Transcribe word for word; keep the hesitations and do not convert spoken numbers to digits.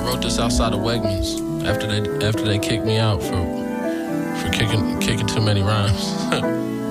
wrote this outside of Wegmans after they after they kicked me out for for kicking kicking too many rhymes.